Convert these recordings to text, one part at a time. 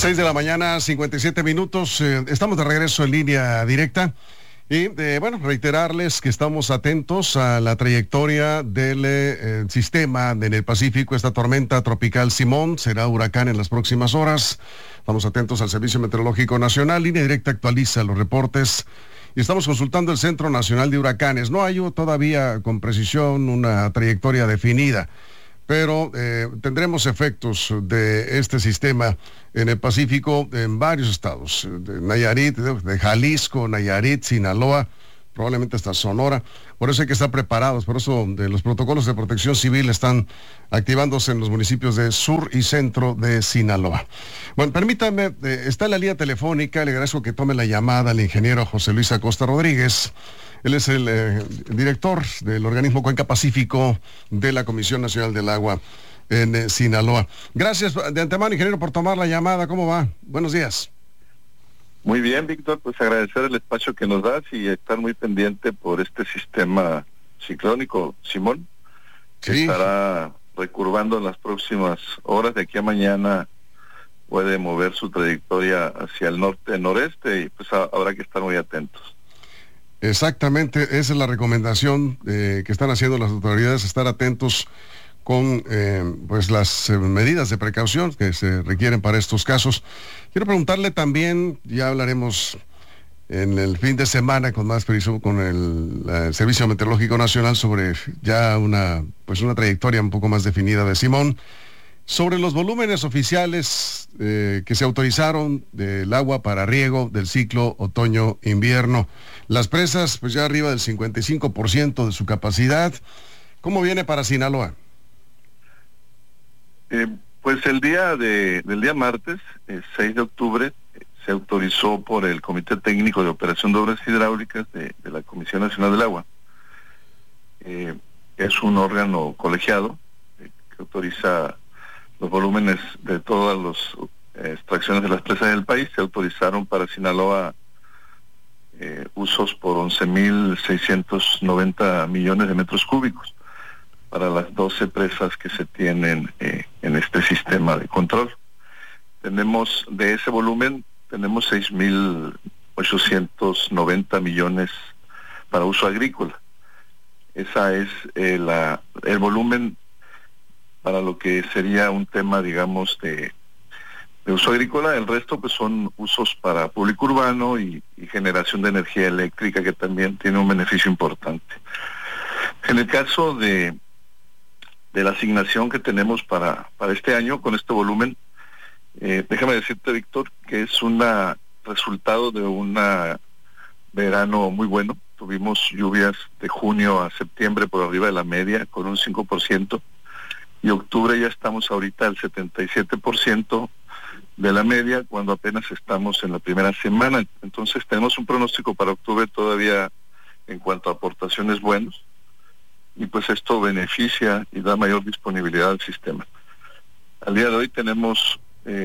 6 de la mañana, 57 minutos. Estamos de regreso en línea directa. Y bueno, reiterarles que estamos atentos a la trayectoria del sistema en el Pacífico. Esta tormenta tropical Simón será huracán en las próximas horas. Estamos atentos al Servicio Meteorológico Nacional. Línea Directa actualiza los reportes y estamos consultando el Centro Nacional de Huracanes. No hay todavía con precisión una trayectoria definida, pero tendremos efectos de este sistema en el Pacífico en varios estados, de Nayarit, de Jalisco, Nayarit, Sinaloa, probablemente hasta Sonora. Por eso hay que estar preparados, por eso los protocolos de protección civil están activándose en los municipios de sur y centro de Sinaloa. Bueno, permítame, está en la línea telefónica, le agradezco que tome la llamada al ingeniero José Luis Acosta Rodríguez. Él es el director del organismo Cuenca Pacífico de la Comisión Nacional del Agua en Sinaloa. Gracias de antemano, ingeniero, por tomar la llamada. ¿Cómo va? Buenos días. Muy bien, Víctor, pues agradecer el espacio que nos das y estar muy pendiente por este sistema ciclónico, Simón, que estará recurvando en las próximas horas. De aquí a mañana puede mover su trayectoria hacia el norte-noreste y pues habrá que estar muy atentos. Exactamente, esa es la recomendación que están haciendo las autoridades, estar atentos con pues las medidas de precaución que se requieren para estos casos. Quiero preguntarle también, ya hablaremos en el fin de semana con más preciso con el Servicio Meteorológico Nacional sobre ya una trayectoria un poco más definida de Simón, sobre los volúmenes oficiales que se autorizaron del agua para riego del ciclo otoño-invierno. Las presas, pues ya arriba del 55% de su capacidad. ¿Cómo viene para Sinaloa? Pues del día martes, 6 de octubre, se autorizó por el Comité Técnico de Operación de Obras Hidráulicas de la Comisión Nacional del Agua. Es un órgano colegiado que autoriza los volúmenes de todas las extracciones de las presas del país. Se autorizaron para Sinaloa usos por 11.690 millones de metros cúbicos para las 12 presas que se tienen en este sistema de control. Tenemos, de ese volumen, tenemos 6.890 millones para uso agrícola. Esa es el volumen para lo que sería un tema, digamos, de uso agrícola. El resto pues son usos para público urbano y generación de energía eléctrica, que también tiene un beneficio importante. En el caso de la asignación que tenemos para este año con este volumen, déjame decirte, Víctor, que es resultado de un verano muy bueno. Tuvimos lluvias de junio a septiembre por arriba de la media con un 5%, y octubre ya estamos ahorita al 77% de la media, cuando apenas estamos en la primera semana. Entonces tenemos un pronóstico para octubre todavía en cuanto a aportaciones buenos, y pues esto beneficia y da mayor disponibilidad al sistema. Al día de hoy tenemos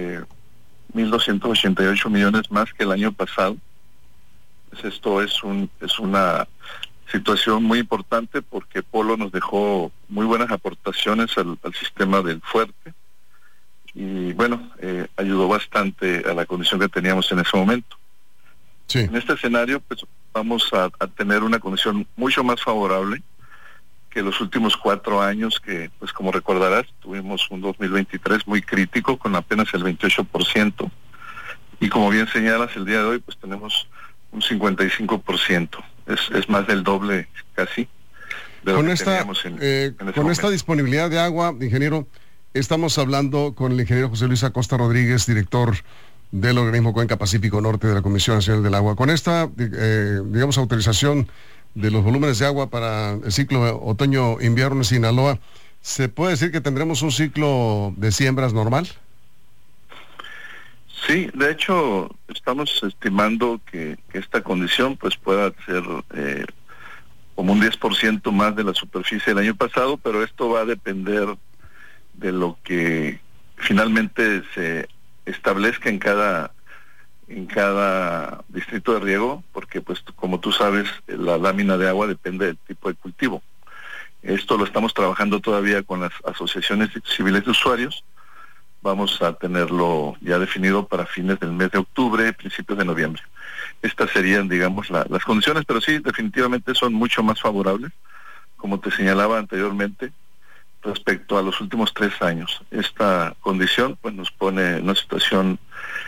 1.288 millones más que el año pasado. Pues esto es una situación muy importante, porque Polo nos dejó muy buenas aportaciones al sistema del fuerte, y bueno, ayudó bastante a la condición que teníamos en ese momento. Sí. En este escenario pues vamos a tener una condición mucho más favorable que los últimos 4 años, que pues como recordarás tuvimos un 2023 muy crítico con apenas el 28%, y como bien señalas, el día de hoy pues tenemos un 55%, es más del doble casi de lo que teníamos en ese con esta disponibilidad de agua, ingeniero. Estamos hablando con el ingeniero José Luis Acosta Rodríguez, director del organismo Cuenca Pacífico Norte de la Comisión Nacional del Agua. Con esta, digamos, autorización de los volúmenes de agua para el ciclo otoño-invierno en Sinaloa, ¿se puede decir que tendremos un ciclo de siembras normal? Sí, de hecho, estamos estimando que esta condición pues pueda ser como un 10% más de la superficie del año pasado, pero esto va a depender de lo que finalmente se establezca en cada distrito de riego, porque pues como tú sabes, la lámina de agua depende del tipo de cultivo. Esto lo estamos trabajando todavía con las asociaciones civiles de usuarios. vamos a tenerlo ya definido para fines del mes de octubre, principios de noviembre. Estas serían, digamos, las condiciones, pero sí, definitivamente son mucho más favorables, como te señalaba anteriormente, respecto a los últimos 3 años. Esta condición pues nos pone en una situación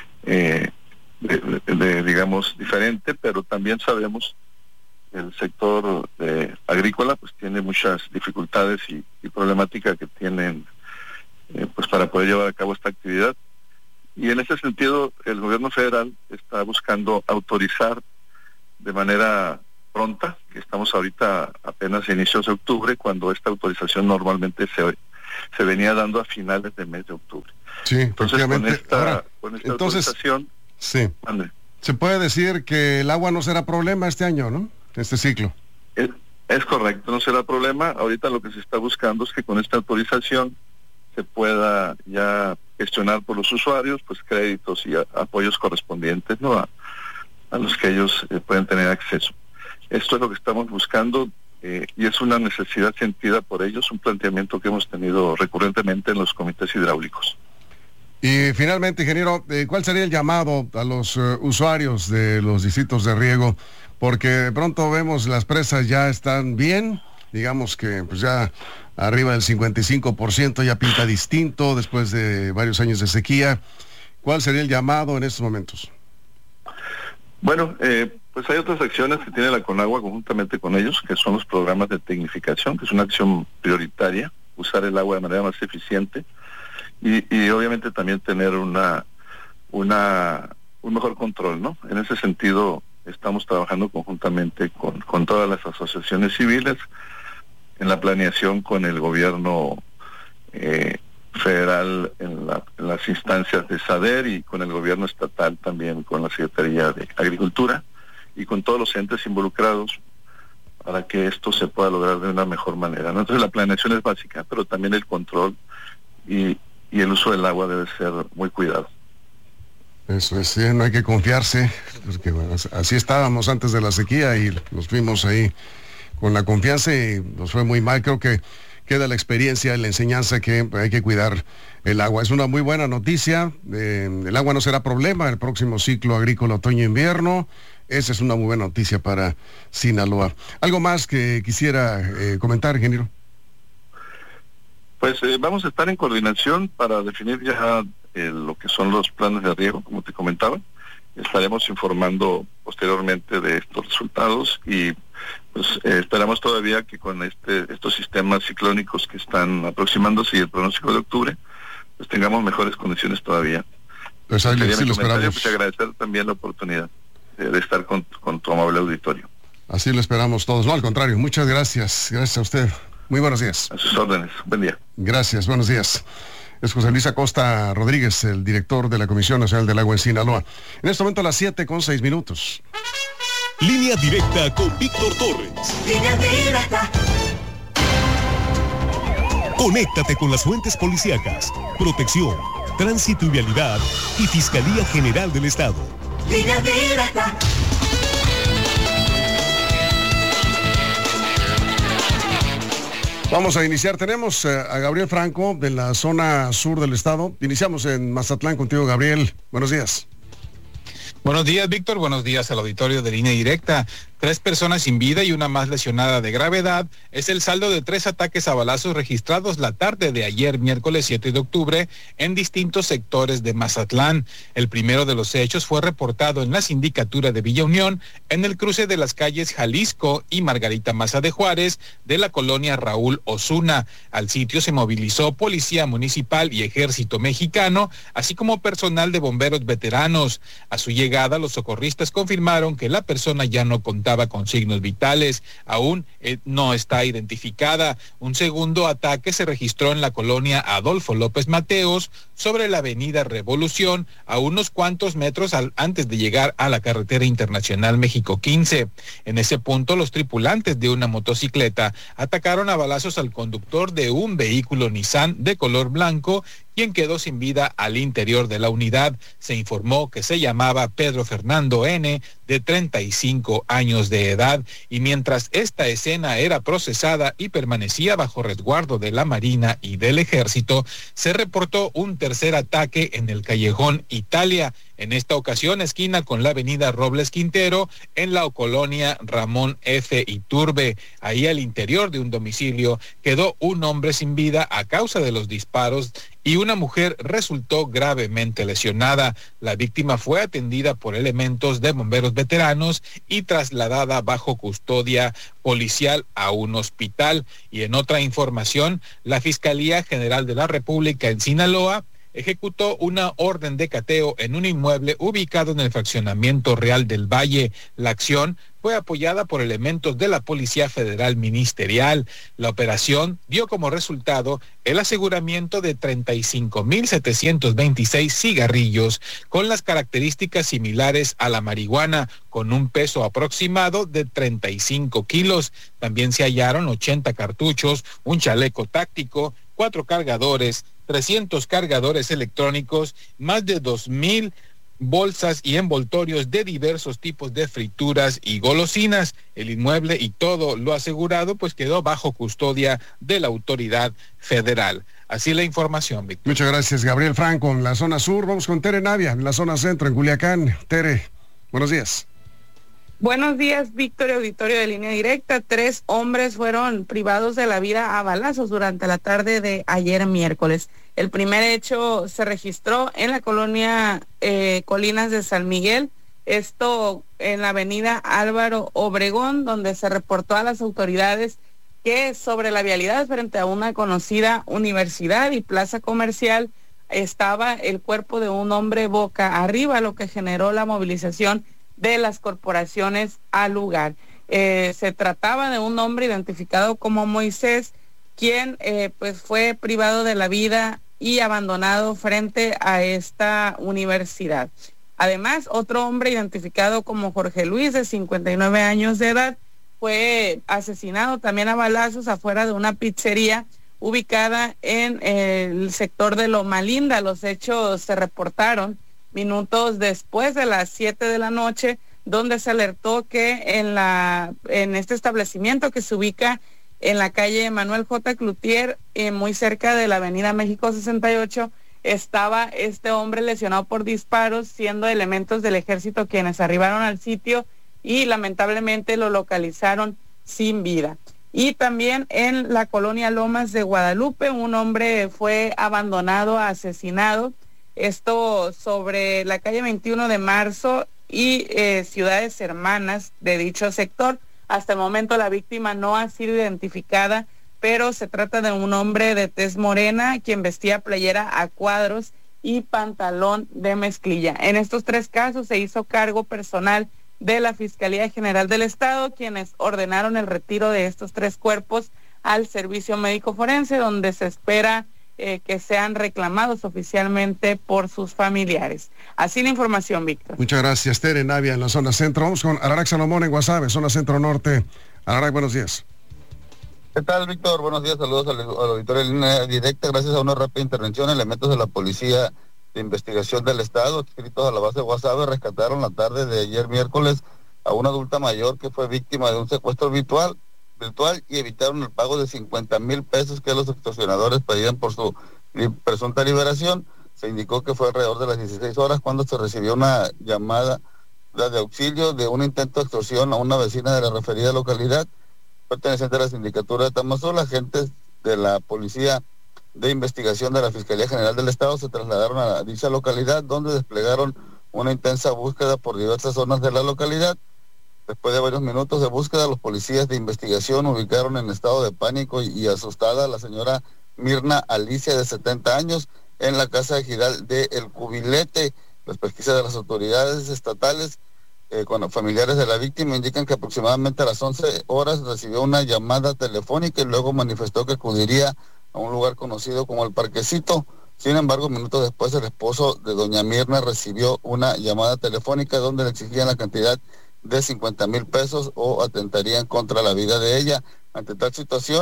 digamos, diferente, pero también sabemos que el sector agrícola pues tiene muchas dificultades y problemática que tienen pues para poder llevar a cabo esta actividad. Y en ese sentido, el gobierno federal está buscando autorizar de manera pronta, que estamos ahorita apenas a inicios de octubre, cuando esta autorización normalmente se venía dando a finales del mes de octubre. Sí, entonces con esta entonces, autorización, sí, se puede decir que el agua no será problema este año, ¿no? Este ciclo. Es correcto, no será problema. Ahorita lo que se está buscando es que con esta autorización se pueda ya gestionar por los usuarios pues créditos y apoyos correspondientes, ¿no? a los que ellos pueden tener acceso. Esto es lo que estamos buscando y es una necesidad sentida por ellos, un planteamiento que hemos tenido recurrentemente en los comités hidráulicos. Y finalmente, ingeniero, ¿cuál sería el llamado a los usuarios de los distritos de riego? Porque de pronto vemos las presas ya están bien, digamos que pues ya arriba del 55% ya pinta distinto después de varios años de sequía. ¿Cuál sería el llamado en estos momentos? Bueno, pues hay otras acciones que tiene la Conagua conjuntamente con ellos, que son los programas de tecnificación, que es una acción prioritaria, usar el agua de manera más eficiente y obviamente también tener un mejor control, ¿no? En ese sentido estamos trabajando conjuntamente con todas las asociaciones civiles en la planeación con el gobierno federal en las instancias de SADER y con el gobierno estatal también, con la Secretaría de Agricultura y con todos los entes involucrados para que esto se pueda lograr de una mejor manera, ¿no? Entonces la planeación es básica, pero también el control y el uso del agua debe ser muy cuidado. Eso es, no hay que confiarse, porque bueno, así estábamos antes de la sequía y nos fuimos ahí con la confianza y nos fue muy mal. Creo que queda la experiencia, la enseñanza que hay que cuidar el agua. Es una muy buena noticia, el agua no será problema el próximo ciclo agrícola otoño-invierno. Esa es una muy buena noticia para Sinaloa. ¿Algo más que quisiera comentar, ingeniero? Pues vamos a estar en coordinación para definir ya lo que son los planes de riego, como te comentaba. Estaremos informando posteriormente de estos resultados y pues esperamos todavía que con estos sistemas ciclónicos que están aproximándose y el pronóstico de octubre, pues tengamos mejores condiciones todavía. Pues ahí sí lo esperamos. Pues agradecer también la oportunidad de estar con tu amable auditorio. Así lo esperamos todos, no al contrario, muchas gracias, gracias a usted. Muy buenos días. A sus órdenes, buen día. Gracias, buenos días. Es José Luis Acosta Rodríguez, el director de la Comisión Nacional del Agua en Sinaloa. En este momento a las 7:06. Línea directa con Víctor Torres. Línea directa. Conéctate con las fuentes policíacas, protección, tránsito y vialidad y Fiscalía General del Estado. Línea directa. Vamos a iniciar. Tenemos a Gabriel Franco de la zona sur del estado. Iniciamos en Mazatlán contigo, Gabriel. Buenos días. Buenos días, Víctor. Buenos días al auditorio de Línea Directa. 3 personas sin vida y una más lesionada de gravedad es el saldo de 3 ataques a balazos registrados la tarde de ayer, miércoles 7 de octubre, en distintos sectores de Mazatlán. El primero de los hechos fue reportado en la sindicatura de Villa Unión, en el cruce de las calles Jalisco y Margarita Maza de Juárez, de la colonia Raúl Osuna. Al sitio se movilizó policía municipal y ejército mexicano, así como personal de bomberos veteranos. A su llegada, los socorristas confirmaron que la persona ya no contaba con signos vitales, aún no está identificada. Un segundo ataque se registró en la colonia Adolfo López Mateos, sobre la avenida Revolución, a unos cuantos metros antes de llegar a la carretera internacional México 15. En ese punto, los tripulantes de una motocicleta atacaron a balazos al conductor de un vehículo Nissan de color blanco, quien quedó sin vida al interior de la unidad. Se informó que se llamaba Pedro Fernando N., de 35 años de edad, y mientras esta escena era procesada y permanecía bajo resguardo de la Marina y del Ejército, se reportó un tercer ataque en el callejón Italia, en esta ocasión esquina con la avenida Robles Quintero, en la colonia Ramón F. Iturbe. Ahí al interior de un domicilio quedó un hombre sin vida a causa de los disparos y una mujer resultó gravemente lesionada. La víctima fue atendida por elementos de bomberos veteranos y trasladada bajo custodia policial a un hospital. Y en otra información, la Fiscalía General de la República en Sinaloa ejecutó una orden de cateo en un inmueble ubicado en el fraccionamiento Real del Valle. La acción fue apoyada por elementos de la Policía Federal Ministerial. La operación dio como resultado el aseguramiento de 35.726 cigarrillos con las características similares a la marihuana, con un peso aproximado de 35 kilos. También se hallaron 80 cartuchos, un chaleco táctico, 4 cargadores, 300 cargadores electrónicos, más de 2,000 bolsas y envoltorios de diversos tipos de frituras y golosinas. El inmueble y todo lo asegurado pues quedó bajo custodia de la autoridad federal. Así la información, Víctor. Muchas gracias, Gabriel Franco, en la zona sur. Vamos con Tere Navia, en la zona centro, en Culiacán. Tere, buenos días. Buenos días, Víctor, auditorio de Línea Directa. 3 hombres fueron privados de la vida a balazos durante la tarde de ayer miércoles. El primer hecho se registró en la colonia Colinas de San Miguel, esto en la avenida Álvaro Obregón, donde se reportó a las autoridades que sobre la vialidad frente a una conocida universidad y plaza comercial estaba el cuerpo de un hombre boca arriba, lo que generó la movilización de las corporaciones al lugar. Se trataba de un hombre identificado como Moisés, quien pues fue privado de la vida y abandonado frente a esta universidad. Además, otro hombre identificado como Jorge Luis, de 59 años de edad, fue asesinado también a balazos afuera de una pizzería ubicada en el sector de Loma Linda. Los hechos se reportaron minutos después de las 7 de la noche, donde se alertó que en este establecimiento que se ubica en la calle Manuel J. Cloutier, muy cerca de la avenida México 68, estaba este hombre lesionado por disparos, siendo elementos del ejército quienes arribaron al sitio y lamentablemente lo localizaron sin vida. Y también en la colonia Lomas de Guadalupe, un hombre fue abandonado, asesinado, esto sobre la calle 21 de marzo y ciudades hermanas de dicho sector. Hasta el momento la víctima no ha sido identificada, pero se trata de un hombre de tez morena quien vestía playera a cuadros y pantalón de mezclilla. En estos 3 casos se hizo cargo personal de la Fiscalía General del Estado, quienes ordenaron el retiro de estos 3 cuerpos al Servicio Médico Forense, donde se espera que sean reclamados oficialmente por sus familiares. Así la información, Víctor. Muchas gracias, Tere Navia, en la zona centro. Vamos con Ararak Salomón en Guasave, zona centro norte. Ararak, buenos días. ¿Qué tal, Víctor? Buenos días, saludos al auditorio de Línea Directa. Gracias a una rápida intervención, elementos de la Policía de Investigación del Estado, adscritos a la base de Guasave, rescataron la tarde de ayer miércoles a una adulta mayor que fue víctima de un secuestro virtual y evitaron el pago de 50,000 pesos que los extorsionadores pedían por su presunta liberación. Se indicó que fue alrededor de las 16 horas cuando se recibió una llamada de auxilio de un intento de extorsión a una vecina de la referida localidad perteneciente a la sindicatura de Tamazul. Agentes de la Policía de Investigación de la Fiscalía General del Estado se trasladaron a dicha localidad, donde desplegaron una intensa búsqueda por diversas zonas de la localidad. Después de varios minutos de búsqueda, los policías de investigación ubicaron en estado de pánico y asustada a la señora Mirna Alicia, de 70 años, en la casa de Giral de El Cubilete. Las pesquisas de las autoridades estatales con los familiares de la víctima indican que aproximadamente a las 11 horas recibió una llamada telefónica y luego manifestó que acudiría a un lugar conocido como El Parquecito. Sin embargo, minutos después, el esposo de doña Mirna recibió una llamada telefónica donde le exigían la cantidad de 50,000 pesos o atentarían contra la vida de ella. Ante tal situación,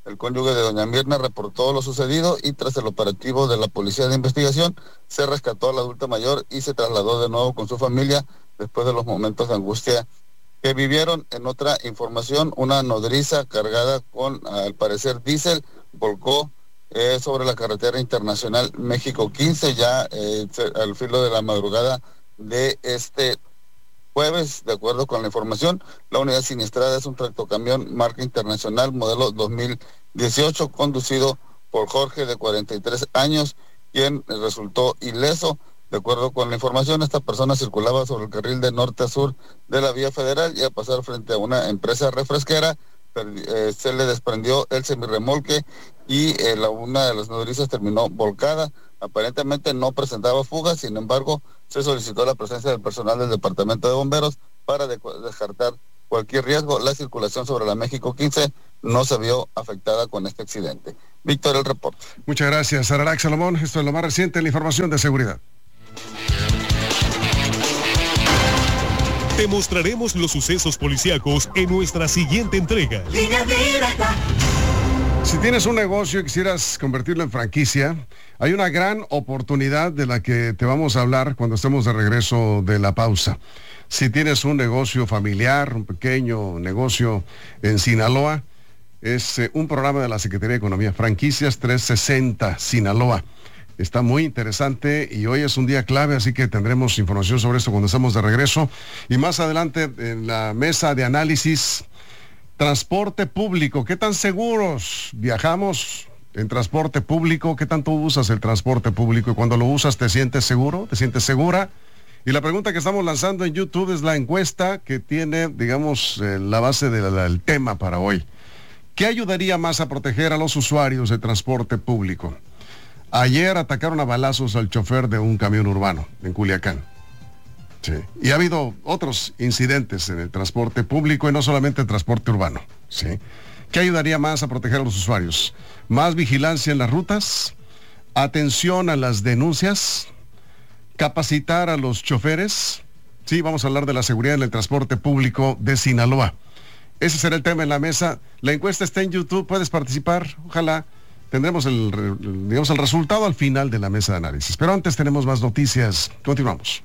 el cónyuge de doña Mirna reportó lo sucedido y tras el operativo de la Policía de Investigación se rescató a la adulta mayor y se trasladó de nuevo con su familia después de los momentos de angustia que vivieron. En otra información, una nodriza cargada con, al parecer, diésel volcó sobre la carretera internacional México 15 ya al filo de la madrugada de este jueves. De acuerdo con la información, la unidad siniestrada es un tractocamión marca internacional modelo 2018 conducido por Jorge, de 43 años, quien resultó ileso. De acuerdo con la información, esta persona circulaba sobre el carril de norte a sur de la vía federal y al pasar frente a una empresa refresquera se le desprendió el semirremolque y una de las nodrizas terminó volcada. Aparentemente no presentaba fugas, sin embargo, se solicitó la presencia del personal del Departamento de Bomberos para descartar cualquier riesgo. La circulación sobre la México 15 no se vio afectada con este accidente. Víctor, el reporte. Muchas gracias, Ararax Salomón. Esto es lo más reciente en la información de seguridad. Te mostraremos los sucesos policíacos en nuestra siguiente entrega. Línea Directa. Si tienes un negocio y quisieras convertirlo en franquicia, hay una gran oportunidad de la que te vamos a hablar cuando estemos de regreso de la pausa. Si tienes un negocio familiar, un pequeño negocio en Sinaloa, es un programa de la Secretaría de Economía, Franquicias 360 Sinaloa. Está muy interesante y hoy es un día clave, así que tendremos información sobre esto cuando estemos de regreso. Y más adelante en la mesa de análisis, transporte público. ¿Qué tan seguros viajamos en transporte público? ¿Qué tanto usas el transporte público? Y cuando lo usas, ¿te sientes seguro? ¿Te sientes segura? Y la pregunta que estamos lanzando en YouTube es la encuesta que tiene, digamos, la base del tema para hoy. ¿Qué ayudaría más a proteger a los usuarios de transporte público? Ayer atacaron a balazos al chofer de un camión urbano en Culiacán. Sí. Y ha habido otros incidentes en el transporte público y no solamente el transporte urbano. Sí. ¿Qué ayudaría más a proteger a los usuarios? ¿Más vigilancia en las rutas? ¿Atención a las denuncias? ¿Capacitar a los choferes? Sí, vamos a hablar de la seguridad en el transporte público de Sinaloa. Ese será el tema en la mesa. La encuesta está en YouTube, puedes participar, ojalá. Tendremos el resultado al final de la mesa de análisis. Pero antes tenemos más noticias. Continuamos.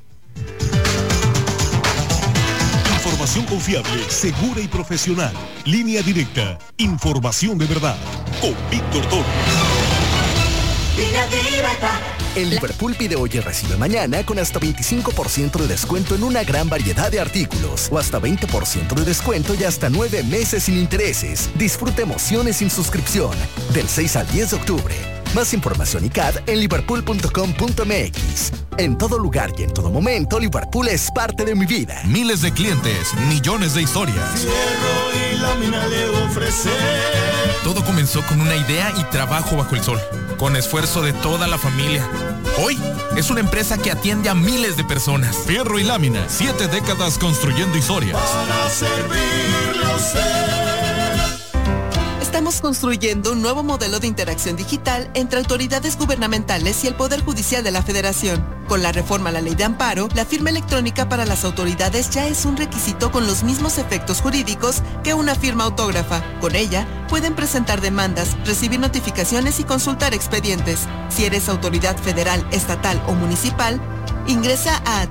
Información confiable, segura y profesional. Línea Directa. Información de verdad. Con Víctor Toro. Línea Directa. En Liverpool pide hoy y recibe mañana con hasta 25% de descuento en una gran variedad de artículos o hasta 20% de descuento y hasta 9 meses sin intereses. Disfruta emociones sin suscripción del 6 al 10 de octubre. Más información y CAD en liverpool.com.mx. En todo lugar y en todo momento, Liverpool es parte de mi vida. Miles de clientes, millones de historias. Fierro y lámina de ofrecer. Todo comenzó con una idea y trabajo bajo el sol, con esfuerzo de toda la familia. Hoy es una empresa que atiende a miles de personas. Fierro y lámina, 7 décadas construyendo historias. Para servirle a usted. Estamos construyendo un nuevo modelo de interacción digital entre autoridades gubernamentales y el Poder Judicial de la Federación. Con la reforma a la Ley de Amparo, la firma electrónica para las autoridades ya es un requisito con los mismos efectos jurídicos que una firma autógrafa. Con ella, pueden presentar demandas, recibir notificaciones y consultar expedientes. Si eres autoridad federal, estatal o municipal, ingresa a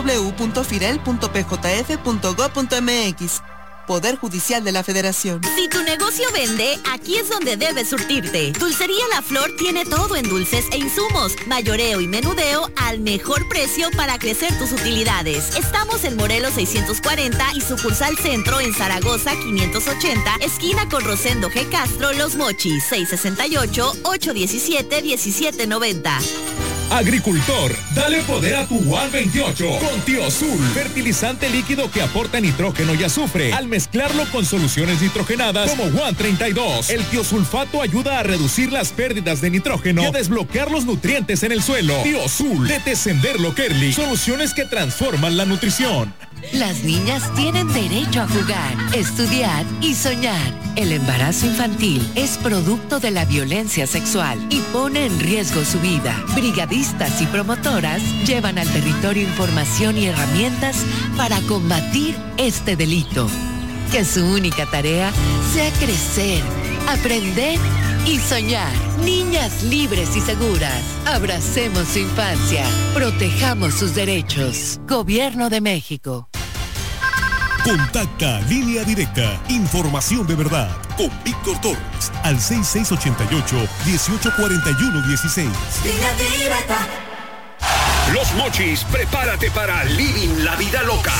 www.firel.pjf.gov.mx. Poder Judicial de la Federación. Si tu negocio vende, aquí es donde debes surtirte. Dulcería La Flor tiene todo en dulces e insumos, mayoreo y menudeo al mejor precio para crecer tus utilidades. Estamos en Morelos 640 y sucursal Centro en Zaragoza 580, esquina con Rosendo G. Castro, Los Mochis, 668-817-1790. Agricultor, dale poder a tu WAN 28 con Tiosul, fertilizante líquido que aporta nitrógeno y azufre. Al mezclarlo con soluciones nitrogenadas como WAN 32, el tiosulfato ayuda a reducir las pérdidas de nitrógeno y a desbloquear los nutrientes en el suelo. Tiosul, de Tessenderlo Kerli, soluciones que transforman la nutrición. Las niñas tienen derecho a jugar, estudiar y soñar. El embarazo infantil es producto de la violencia sexual y pone en riesgo su vida. Brigadistas y promotoras llevan al territorio información y herramientas para combatir este delito. Que su única tarea sea crecer, aprender y soñar. Niñas libres y seguras. Abracemos su infancia. Protejamos sus derechos. Gobierno de México. Contacta Línea Directa, información de verdad, con Víctor Torres, al 6688-1841-16. Línea Directa. Los Mochis, prepárate para Living la Vida Loca.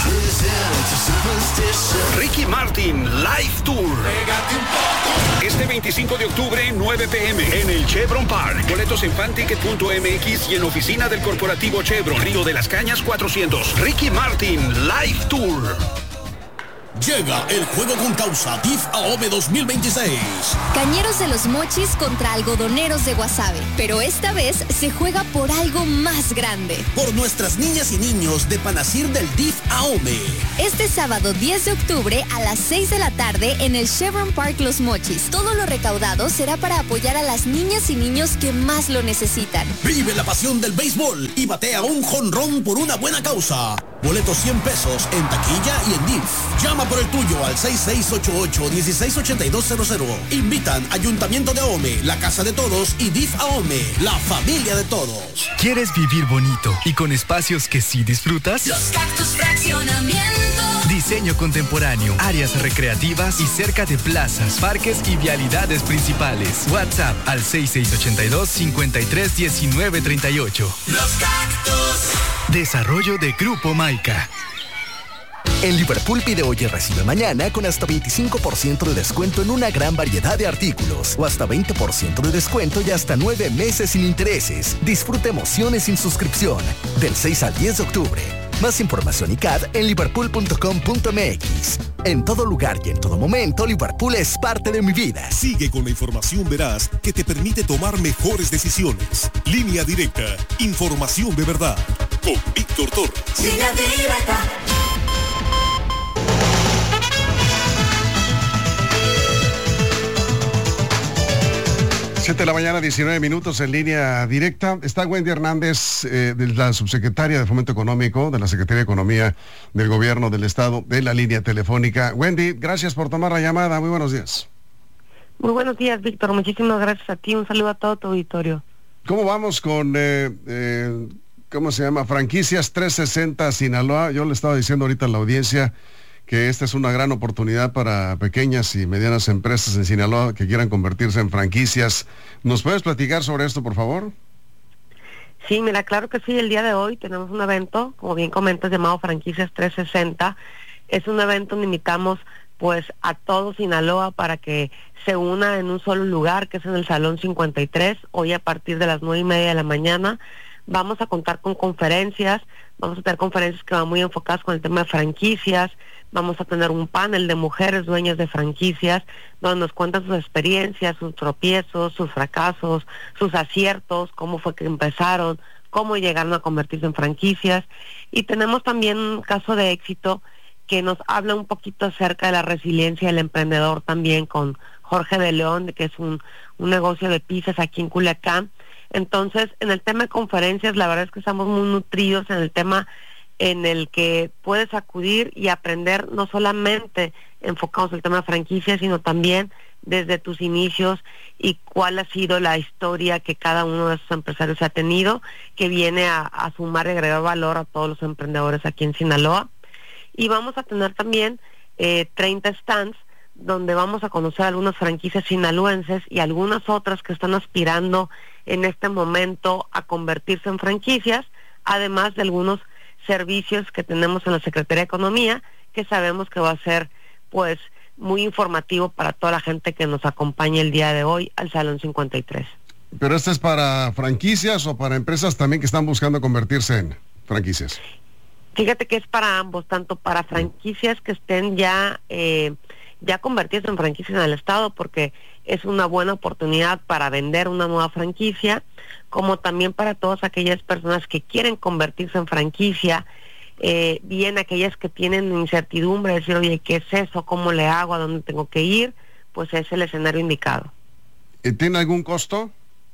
Ricky Martin Live Tour. Este 25 de octubre, 9 p.m. en el Chevron Park. Boletos en fanticket.mx y en oficina del corporativo Chevron. Río de las Cañas 400. Ricky Martin Live Tour. Llega el juego con causa DIF AOME 2026. Cañeros de los Mochis contra algodoneros de Guasave, pero esta vez se juega por algo más grande. Por nuestras niñas y niños de Panacir del DIF AOME. Este sábado 10 de octubre a las 6 de la tarde en el Chevron Park Los Mochis. Todo lo recaudado será para apoyar a las niñas y niños que más lo necesitan. Vive la pasión del béisbol y batea un jonrón por una buena causa. Boletos 100 pesos en taquilla y en DIF. Llama por el tuyo al 6688-168200. Invitan Ayuntamiento de Ahome, la Casa de Todos y DIF Ahome, la familia de todos. ¿Quieres vivir bonito y con espacios que sí disfrutas? Los Cactus Fraccionamiento. Diseño contemporáneo, áreas recreativas y cerca de plazas, parques y vialidades principales. WhatsApp al 6682-531938. Los Cactus. Desarrollo de Grupo Maica. En Liverpool pide hoy y recibe mañana con hasta 25% de descuento en una gran variedad de artículos o hasta 20% de descuento y hasta 9 meses sin intereses. Disfruta emociones sin suscripción del 6 al 10 de octubre. Más información y CAD en liverpool.com.mx. En todo lugar y en todo momento, Liverpool es parte de mi vida. Sigue con la información veraz que te permite tomar mejores decisiones. Línea Directa, información de verdad, con Víctor Torres. Línea Directa. Siete de la mañana, 19 minutos en Línea Directa. Está Wendy Hernández, de la subsecretaria de Fomento Económico de la Secretaría de Economía del Gobierno del Estado, de la línea telefónica. Wendy, gracias por tomar la llamada. Muy buenos días. Muy buenos días, Víctor. Muchísimas gracias a ti. Un saludo a todo tu auditorio. ¿Cómo vamos con, cómo se llama? Franquicias 360 Sinaloa. Yo le estaba diciendo ahorita a la audiencia que esta es una gran oportunidad para pequeñas y medianas empresas en Sinaloa que quieran convertirse en franquicias. ¿Nos puedes platicar sobre esto, por favor? Sí, mira, claro que sí. El día de hoy tenemos un evento, como bien comentas, llamado Franquicias 360. Es un evento donde invitamos pues a todo Sinaloa para que se una en un solo lugar, que es en el Salón 53, hoy a partir de las 9:30 de la mañana. Vamos a contar con conferencias, vamos a tener conferencias que van muy enfocadas con el tema de franquicias, vamos a tener un panel de mujeres dueñas de franquicias, donde nos cuentan sus experiencias, sus tropiezos, sus fracasos, sus aciertos, cómo fue que empezaron, cómo llegaron a convertirse en franquicias. Y tenemos también un caso de éxito que nos habla un poquito acerca de la resiliencia del emprendedor también, con Jorge de León, que es un negocio de pizzas aquí en Culiacán. Entonces, en el tema de conferencias, la verdad es que estamos muy nutridos en el tema en el que puedes acudir y aprender, no solamente enfocados en el tema de franquicias, sino también desde tus inicios y cuál ha sido la historia que cada uno de esos empresarios ha tenido, que viene a sumar y agregar valor a todos los emprendedores aquí en Sinaloa. Y vamos a tener también 30 stands donde vamos a conocer algunas franquicias sinaloenses y algunas otras que están aspirando en este momento a convertirse en franquicias, además de algunos servicios que tenemos en la Secretaría de Economía, que sabemos que va a ser pues muy informativo para toda la gente que nos acompañe el día de hoy al Salón 53. ¿Pero esto es para franquicias o para empresas también que están buscando convertirse en franquicias? Fíjate que es para ambos, tanto para franquicias que estén ya convertidas en franquicias en el Estado, porque es una buena oportunidad para vender una nueva franquicia, como también para todas aquellas personas que quieren convertirse en franquicia, bien aquellas que tienen incertidumbre, decir, oye, ¿qué es eso? ¿Cómo le hago? ¿A dónde tengo que ir? Pues es el escenario indicado. ¿Tiene algún costo?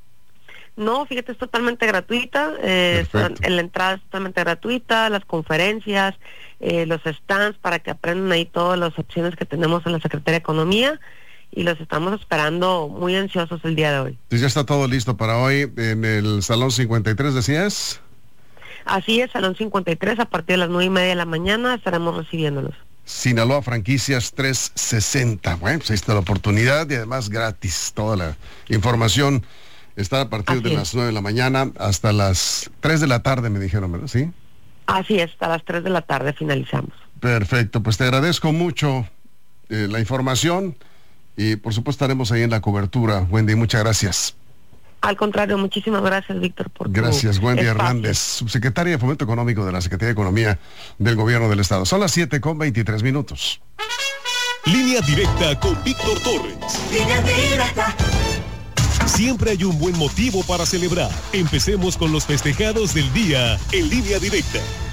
No, fíjate, es totalmente gratuita, la entrada es totalmente gratuita, las conferencias, los stands para que aprendan ahí todas las opciones que tenemos en la Secretaría de Economía, y los estamos esperando muy ansiosos el día de hoy. Entonces ya está todo listo para hoy en el Salón 53, ¿decías? Así es, Salón 53, a partir de las 9:30 de la mañana estaremos recibiéndolos. Sinaloa Franquicias 360. Bueno, pues ahí está la oportunidad y además gratis. Toda la información está a partir de las 9 de la mañana hasta las 3 de la tarde, me dijeron, ¿verdad? ¿Sí? Así es, hasta las 3 de la tarde finalizamos. Perfecto, pues te agradezco mucho la información y por supuesto estaremos ahí en la cobertura. Wendy, muchas gracias. Al contrario, muchísimas gracias, Víctor, por Gracias, Wendy espacio. Hernández, subsecretaria de Fomento Económico de la Secretaría de Economía del Gobierno del Estado. Son las 7:23. Línea directa con Víctor Torres. Línea directa. Siempre hay un buen motivo para celebrar. Empecemos con los festejados del día en Línea Directa.